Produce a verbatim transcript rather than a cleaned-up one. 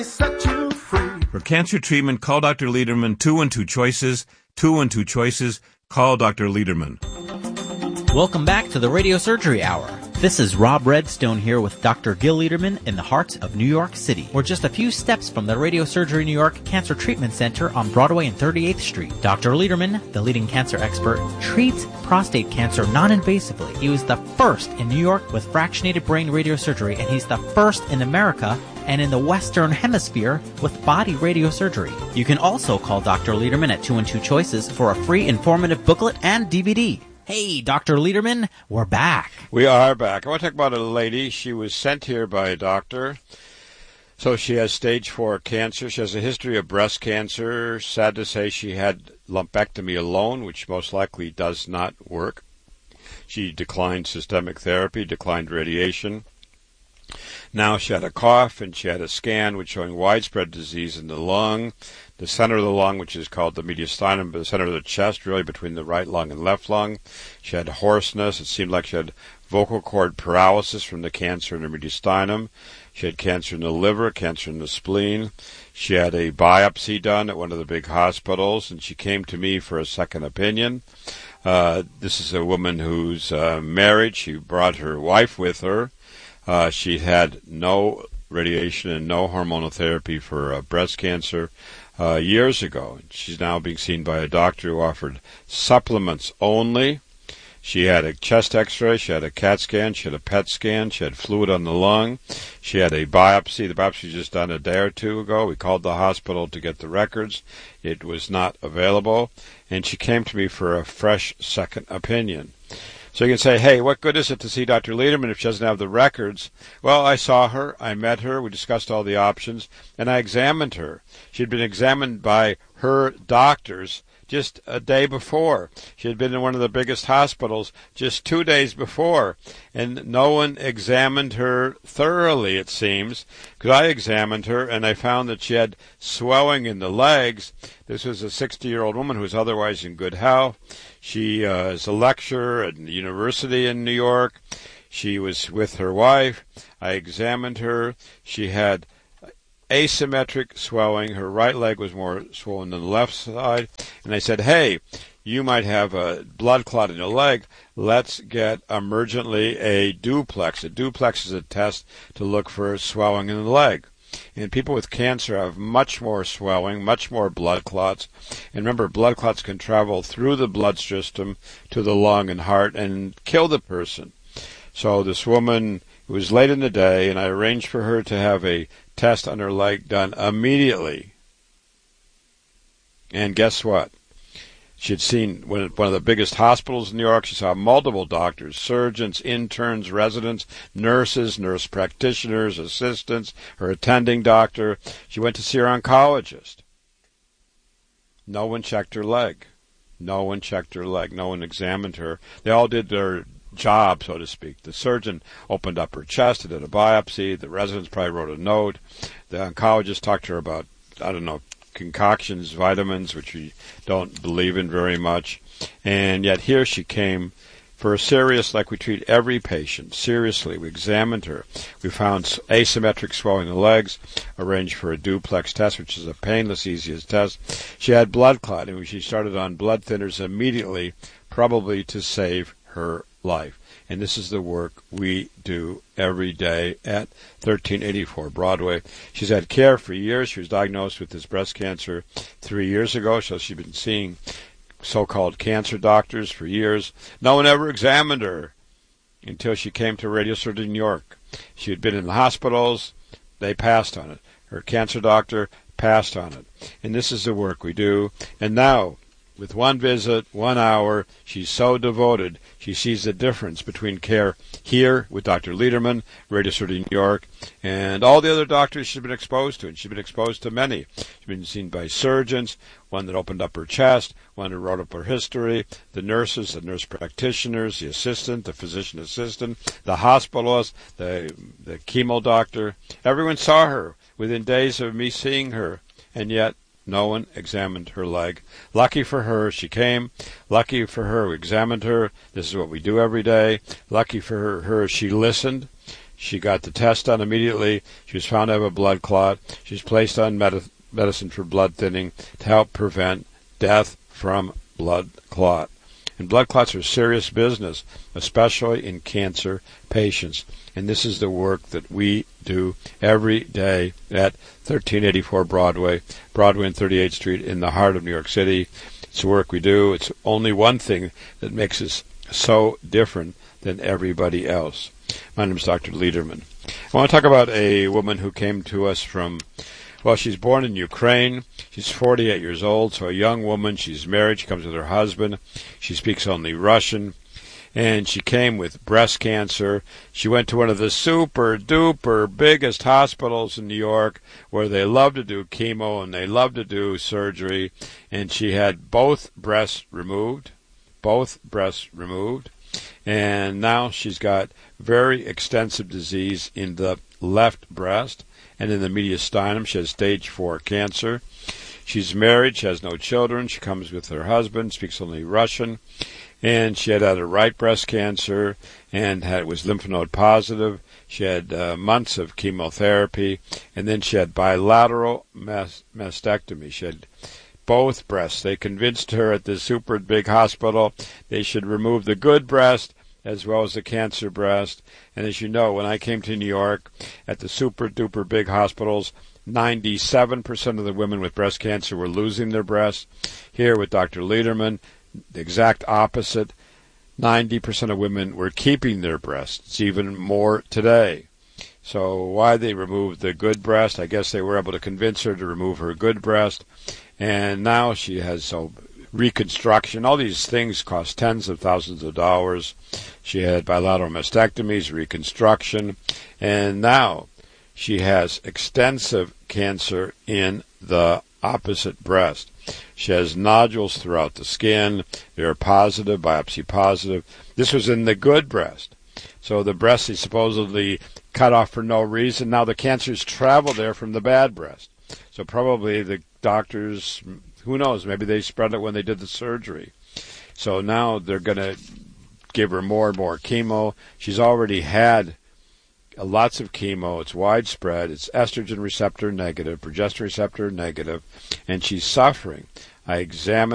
Set you free. For cancer treatment, call Doctor Lederman. Two and two choices. Two and two choices. Call Doctor Lederman. Welcome back to the Radio Surgery Hour. This is Rob Redstone here with Doctor Gil Lederman in the heart of New York City. We're just a few steps from the Radio Surgery New York Cancer Treatment Center on Broadway and thirty-eighth Street. Doctor Lederman, the leading cancer expert, treats prostate cancer non-invasively. He was the first in New York with fractionated brain radiosurgery, and he's the first in America and in the Western Hemisphere with body radiosurgery. You can also call Doctor Lederman at two and two choices for a free informative booklet and D V D. Hey, Doctor Lederman, we're back. We are back. I want to talk about a lady. She was sent here by a doctor. So she has stage four cancer. She has a history of breast cancer. Sad to say she had lumpectomy alone, which most likely does not work. She declined systemic therapy, declined radiation. Now she had a cough, and she had a scan which showing widespread disease in the lung, the center of the lung, which is called the mediastinum, the center of the chest, really between the right lung and left lung. She had hoarseness. It seemed like she had vocal cord paralysis from the cancer in her mediastinum. She had cancer in the liver, cancer in the spleen. She had a biopsy done at one of the big hospitals, and she came to me for a second opinion. Uh, this is a woman who's uh, married. She brought her wife with her. Uh, she had no radiation and no hormonal therapy for uh, breast cancer uh, years ago. She's now being seen by a doctor who offered supplements only. She had a chest x-ray, she had a CAT scan, she had a P E T scan, she had fluid on the lung, she had a biopsy. The biopsy was just done a day or two ago. We called the hospital to get the records. It was not available, and she came to me for a fresh second opinion. So you can say, hey, what good is it to see Doctor Lederman if she doesn't have the records? Well, I saw her, I met her, we discussed all the options, and I examined her. She had been examined by her doctors just a day before. She had been in one of the biggest hospitals just two days before, and no one examined her thoroughly, it seems, because I examined her, and I found that she had swelling in the legs. This was a sixty-year-old woman who was otherwise in good health. She uh, is a lecturer at the university in New York. She was with her wife. I examined her. She had asymmetric swelling. Her right leg was more swollen than the left side. And I said, hey, you might have a blood clot in your leg. Let's get emergently a duplex. A duplex is a test to look for swelling in the leg. And people with cancer have much more swelling, much more blood clots. And remember, blood clots can travel through the blood system to the lung and heart and kill the person. So this woman, it was late in the day, and I arranged for her to have a test on her leg done immediately. And guess what? She had seen one of the biggest hospitals in New York. She saw multiple doctors, surgeons, interns, residents, nurses, nurse practitioners, assistants, her attending doctor. She went to see her oncologist. No one checked her leg. No one checked her leg. No one examined her. They all did their job, so to speak. The surgeon opened up her chest, did a biopsy. The residents probably wrote a note. The oncologist talked to her about, I don't know, concoctions, vitamins, which we don't believe in very much. And yet here she came for a serious, like we treat every patient, seriously. We examined her. We found asymmetric swelling in the legs, arranged for a duplex test, which is a painless, easiest test. She had blood clotting, and she started on blood thinners immediately, probably to save her life. And this is the work we do every day at thirteen eighty-four Broadway. She's had care for years. She was diagnosed with this breast cancer three years ago, so she's been seeing so-called cancer doctors for years. No one ever examined her until she came to Radio Surgery New York. She had been in the hospitals. They passed on it. Her cancer doctor passed on it. And this is the work we do. And now, with one visit, one hour, she's so devoted, she sees the difference between care here with Doctor Lederman, Radio Surgery New York, and all the other doctors she's been exposed to. And she's been exposed to many. She's been seen by surgeons, one that opened up her chest, one who wrote up her history, the nurses, the nurse practitioners, the assistant, the physician assistant, the hospitalist, the, the chemo doctor. Everyone saw her within days of me seeing her, and yet no one examined her leg. Lucky for her, she came. Lucky for her, we examined her. This is what we do every day. Lucky for her, her she listened. She got the test done immediately. She was found to have a blood clot. She was placed on med- medicine for blood thinning to help prevent death from blood clot. And blood clots are serious business, especially in cancer patients. And this is the work that we do every day at thirteen eighty-four Broadway, Broadway and thirty-eighth Street in the heart of New York City. It's the work we do. It's only one thing that makes us so different than everybody else. My name is Doctor Lederman. I want to talk about a woman who came to us from, well, she's born in Ukraine. She's forty-eight years old, so a young woman. She's married. She comes with her husband. She speaks only Russian. And she came with breast cancer. She went to one of the super duper biggest hospitals in New York where they love to do chemo and they love to do surgery. And she had both breasts removed, both breasts removed. And now she's got very extensive disease in the left breast and in the mediastinum. She has stage four cancer. She's married. She has no children. She comes with her husband, speaks only Russian. And she had had a right breast cancer and had was lymph node positive. She had uh, months of chemotherapy, and then she had bilateral mas- mastectomy. She had both breasts. They convinced her at this super big hospital they should remove the good breast as well as the cancer breast. And as you know, when I came to New York at the super duper big hospitals, ninety-seven percent of the women with breast cancer were losing their breasts. Here with Doctor Lederman, the exact opposite. ninety percent of women were keeping their breasts. It's even more today. So why they removed the good breast? I guess they were able to convince her to remove her good breast. And now she has so reconstruction. All these things cost tens of thousands of dollars. She had bilateral mastectomies, reconstruction, and now she has extensive cancer in the opposite breast. She has nodules throughout the skin. They're positive, biopsy positive. This was in the good breast. So the breast is supposedly cut off for no reason. Now the cancers travel there from the bad breast. So probably the doctors, who knows, maybe they spread it when they did the surgery. So now they're going to give her more and more chemo. She's already had lots of chemo. It's widespread. It's estrogen receptor negative, progesterone receptor negative, and she's suffering. I examined